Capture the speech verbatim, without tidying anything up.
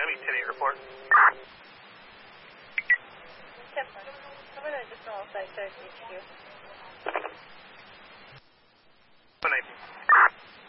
Miami ten eight report. ten four. Over the additional site to H Q.